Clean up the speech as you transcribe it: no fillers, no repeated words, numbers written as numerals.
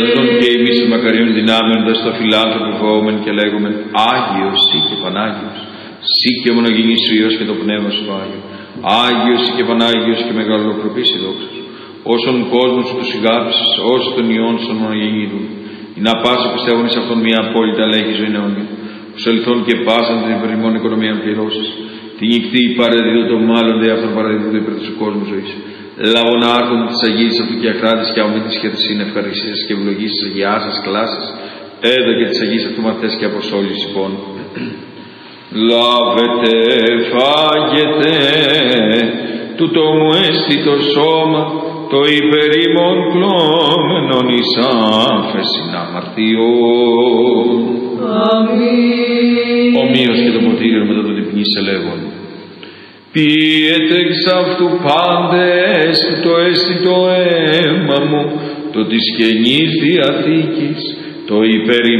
Και εμείς τους μακαρίων δυνάμενοντας το φιλάνθρωπο φοβόμεν και λέγομεν Άγιος Συ και Πανάγιος, Συ και ο μονογενής σου Υιός και το Πνεύμα σου Άγιο, Άγιος Συ και Πανάγιος και μεγαλοπρεπής η δόξα σου, όσον κόσμος σου τους ηγάπησες, όσο των Υιών σου μονογεννήτων, ή να πάσω πιστεύουν εις αυτόν μια απόλυτα λέγει ζωή αιώνια, που σελθόν και πάσαν την υπερημών οικονομία πληρώσεις, την νυχτή παραδίδω το μάλλον δε αυτόν παραδίδω υπέρ του κόσμου ζωής. Λαβών άρχον της Αγίας αυτού και ακράτης και αομή της χαιρετησίν ευχαριστίας και ευλογής της Αγιάς σας κλάσης, έδω και της Αγίας αυτού μαθές και αποστόλης υπόν. Λάβετε, φάγετε, τούτο μου έστι το σώμα, το υπερήμων κλώμενον εις άφεσιν αμαρτιών. Αμήν. Ομοίως και το ποτήριο μετά το τυπνής ελεύων. Πίετε εξ αυτού πάντες το έστι το αίμα μου, το της Καινής Διαθήκης, το υπέρ